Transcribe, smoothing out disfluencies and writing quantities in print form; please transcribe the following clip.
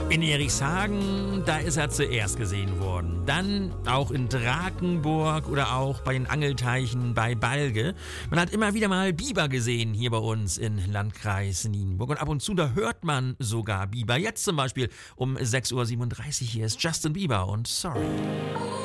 In Erichshagen, da ist er zuerst gesehen worden. Dann auch in Drakenburg oder auch bei den Angelteichen bei Balge. Man hat immer wieder mal Biber gesehen hier bei uns im Landkreis Nienburg. Und ab und zu, da hört man sogar Biber. Jetzt zum Beispiel um 6:37 Uhr. Hier ist Justin Bieber und Sorry.